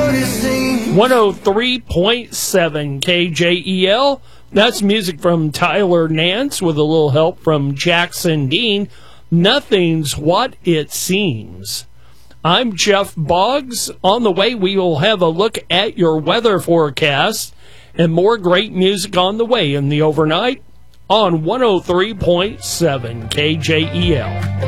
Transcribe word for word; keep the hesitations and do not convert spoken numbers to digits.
what it seems. one oh three point seven K J E L. That's music from Tyler Nance with a little help from Jackson Dean. Nothing's what it seems. I'm Jeff Boggs. On the way, we will have a look at your weather forecast and more great music on the way in the overnight on one oh three point seven K J E L.